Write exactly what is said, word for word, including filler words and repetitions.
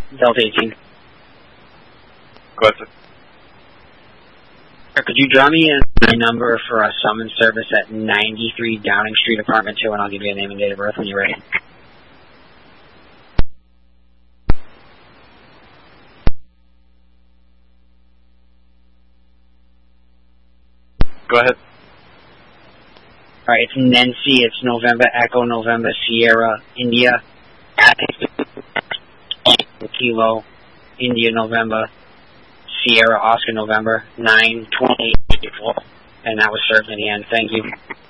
Delta eighteen. Go ahead, sir. Could you draw me in my number for a summons service at ninety-three Downing Street, apartment two, and I'll give you a name and date of birth when you're ready. Go ahead. All right, it's Nancy. It's November Echo November Sierra India Kilo India November Sierra Oscar November nine twenty eighty-four, and that was served in the end. Thank you.